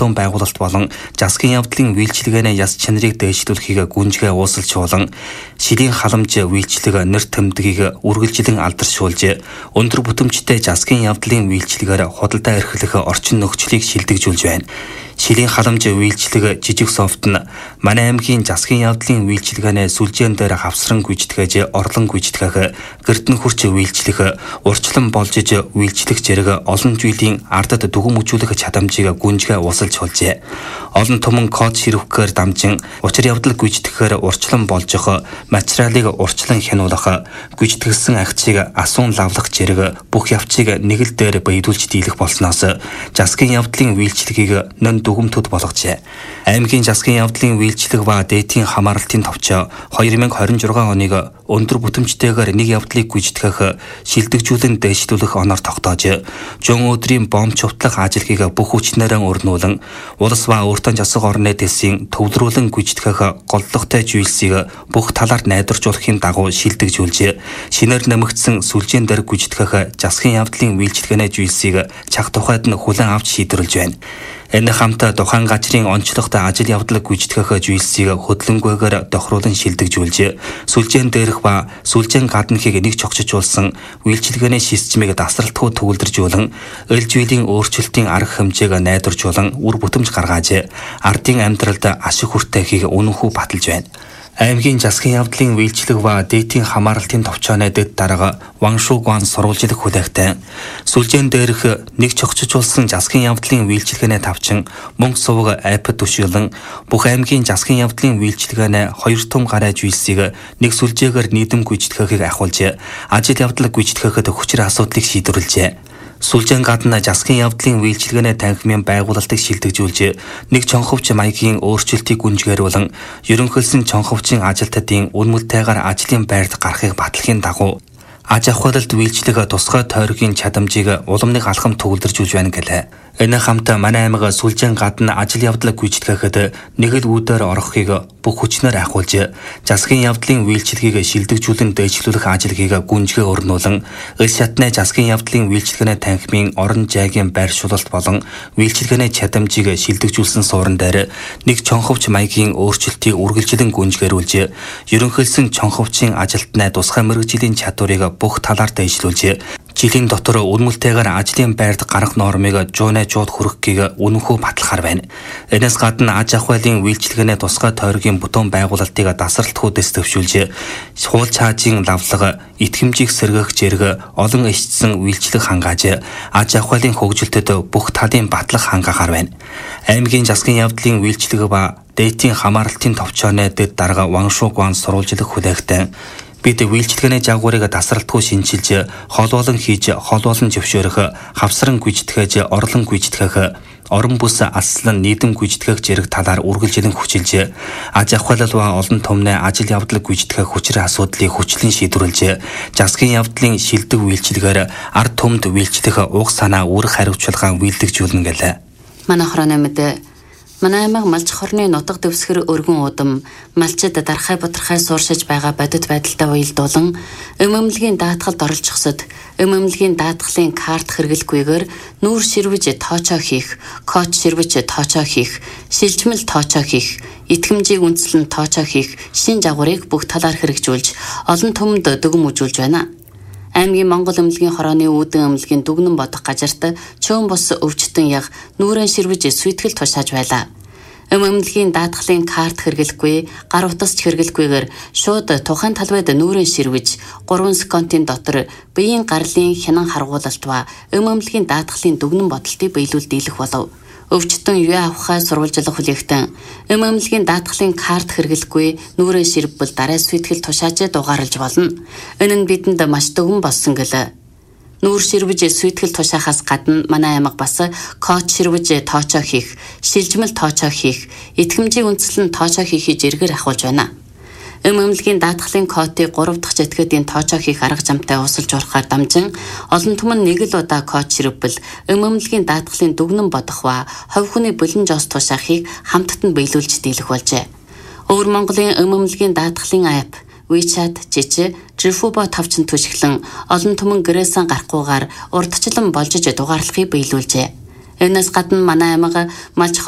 бүтээн байгуулалт болон засгийн явдлын үйлчилгээний яс чанарыг дээшлүүлэхийг гүнзгий уусалжуулан шилийн халамж үйлчлэг нэр тэмдгийг үргэлжлэн алдаршуулж өндөр бүтэмжтэй засгийн явдлын үйлчилгээгээр худалдаа эрхлэх орчин нөхцөлийг шилдэгжүүлж байна. Шилийн халамж үйлчлэг жижиг софт нь манай аймгийн засгийн явдлын үйлчилгээний сүлжээн дээр хавсран гүйцэтгэж орлон гүйцэтгэх, гэрдэн хурц үйлчлэх, урчлан болж үйлчлэх зэрэг олон зүйлийн ардад дүгм үзүүлэх чадамжийг гүнзгий уусалж hulжээ. Олон түмэн код ширхгээр дамжин учир явдал гүйцэтгэхээр урчлан болжох, материалыг урчлан хянуулах, гүйцэтгэлсэн агцыг асуун лавлах зэрэг бүх явцыг нэг л дээр баядуулж дийлэх болсноос засгийн явдлын үйлчлэгийг нэн дүгмтүүд болгожээ. Аймгийн засгийн явдлын үйлчлэг ба дээдийн хамааралтын товчоо 2026 оныг өндөр бүтэмжтэйгээр нэг явдлыг гүйцэтгэх, шилдэгжүүлэн дээшлүүлэх оноор тогтоож, жон өдрийн бомб чувтлах ажилгийг бүх хүчнээрээ өрнүүлэн, улс ба өөртөө засаг орны дэсийн төвлөрүүлэн гүйцэтгэх голлогтой зүйлсийг бүх талаар найдваржуулахын дагуу шилдэгжүүлж, шинээр нэмэгдсэн сүлжээн дээр гүйцэтгэх засгийн явдлын үйлчлэгээний зүйлсийг чаг тухайд нь хүлээн авч шийдвэрлэж байна. Энэ хамт тухайн газрын онцлогт ажил явдал гүйцэтгэх зүйлсийг хөдөлгөөнгээр тохируулан шилдэгжүүлж, сүлжээн дээрх ба сүлжээн гаднахыг нэг чогчжуулсан үйлчилгээний системийг тасралтгүй төвлөржүүлэн, эл зүйлийн өөрчлөлтийн арга хэмжээг найдваржуулан үр бүтэмж гаргааж, ардын амьдралд ашиг хүртэхийг үнэнхүү баталж байна. Аймгийн засгийн явдлын үйлчлэг ба дээдийн хамааралтын товчооны дэд дарга Ваншугуан сурвалжлах хүлээгтэй. Сүлжээн дээрх нэг чогчжуулсан засгийн явдлын үйлчлэгээний тавчин мөнгө сувг айпад төшөөлөн бүх аймгийн засгийн явдлын үйлчлэгээний 2 том гараа зүйлсийг нэг сүлжээгээр нийтэм гүйцэтгэхийг ахиулж, ажил явдал гүйцэтгэхэд хүчээр асуудлыг шийдвэрлэжээ. Сүлжээн гадна засгийн явдлын үйлчилгээний танхимын байгуулалтыг шилдэгжүүлж, нэг чонховч маягийн өөрчлөлтийг гүнзгийрүүлэн, ерөнхийлсөн чонховчийн ажилтнуудын үнэмэлтэйгээр ажлын байрт гарахыг батлахын дагуу аж ахуйлалд үйлчлэг тусгай тойргийн чадамжийг уламжлах алхам төвлөржүүлж байна гэлээ. Энэ хамт манай аймаг сүлжээн гадна ажил явдал гүйцэтгэхэд нэг л үүдээр орохыг бүх хүчнээр ахиулж, засгийн явдлын үйлчлэгийг шилдэгжүүлэн дээшлүүлэх ажлыг гүнзгий өрнүүлэн, эл шатны засгийн явдлын үйлчлэгээний танхимын орон жайгийн байршуулалт болон үйлчлэгээний чадамжийг шилдэгжүүлсэн суурин дээр нэг чонховч маягийн өөрчлөлтийг үргэлжлэн гүнзгийрүүлж, ерөнхийлсөн чонховчийн ажилтнаа тусгай мэргэжлийн чадварыг бүх талаар дээшлүүлж, жилийн дотор үнэмэлтэйгээр ажлын байрт гарах нормыг жууд хүргэхийг үнэнхүү батлахаар байна. Энэс гадна аж ахуйлын үйлчилгээний тусгай тойргийн бүтээн байгуулалтыг тасралтгүйдээс төвшүүлж, хууль цаажийн лавлага, итгэмжийг сэргээх зэрэг олон эшцсэн үйлчлэг хангааж, аж ахуйлын хөгжилтөд бүх талын батлах хангахаар байна. Аймгийн засгийн явдлын үйлчлэг ба дээдийн хамааралтын товчооны дэд дарга Ваншугуан сурвалжлах хүлээгтэй. Бид үйлчилгээний жагварыг тасралтгүй шинжилж, холбоолон хийж, холбоолон зөвшөөрөх, хавсран гүйцэтгэж, орлон гүйцэтгэх, орон бүс алслан нийтэм гүйцэтгэх зэрэг талаар үргэлжлэн хүчилж, аж ахуйлал ба олон томны ажил явдал гүйцэтгэх хүчрээ асуудлыг хүчлэн шийдвэрлэж, засгийн явдлын шилдэг үйлчилгээр ард түмэнд үйлчлэх уг санаа үүрэг хариуцлагаа үйлдэгжүүлнэ гэлээ. Манай хорооны мэдээ манай аймаг малч хорны нутаг дэвсгэр өргөн удам малчид дархай бутархай сууршиж байгаа бодит байдалтай уялдуулан эмэмлэгийн даатгалд оролцохсод эмэмлэгийн даатгалын карт хэрэглэхгүйгээр нүүр ширвэж тоочоо хийх, код ширвэж тоочоо хийх, шилжмэл тоочоо хийх, итгэмжийг үндэслэн тоочоо хийх шин жагварыг бүх талаар хэрэгжүүлж олон түмэнд дүгм үзүүлж байна. Аймгийн Монгол эмнэлгийн хорооны үүдэн эмнэлгийн дүгнэн бодох газарт чөөн бус өвчтөн яг нүүрэн ширвэж сүйтгэл тушааж байлаа. Эмнэлгийн даатгалын карт хэрэглэхгүй, гар утасч хэрэглэхгүйгээр шууд тухайн талбайд нүүрэн ширвэж 3 секундын дотор биеийн гарлын хянан харгуулалт ба эмнэлгийн даатгалын дүгнэн бодолтыг биелүүл дийлэх болов. Өвчтөн юу авахаа сурвалжлах хүлээгтэн эмнэлгийн даатгалын карт хэрэглэхгүй нүүрэн ширвбэл дараа сүйтгэл тушааж дугаарлаж болно. Энэ нь бидэнд маш дүгэн болсон гэлээ. Нүүр ширвэж сүйтгэл тушаахаас гадна манай аймаг бас код ширвэж тоочоо хийх, шилжмэл тоочоо хийх, итгэмжийг үндэслэн тоочоо хийхийг зэргээр ахуулж байна. Эмнэлгийн даатгалын кодыг 3 дахь жетгэдийн тоочоо хийх арга замтай уусалж урахаар дамжин олон түмэн нэг л удаа код ширвбэл эмнэлгийн даатгалын дүгнэн бодох ба хувь хүний бэлэн жос тушаахыг хамтд нь биелүүлж дийлэх болжээ. Өвөр Монголын эмнэлгийн даатгалын апп WeChat, Жижи, Жифуба тавчин түшиглэн олон түмэн гэрээсэн гарахгүйгээр урдчлан болж дугаарлахыг биелүүлжээ. Энэс гадна манай аймаг малч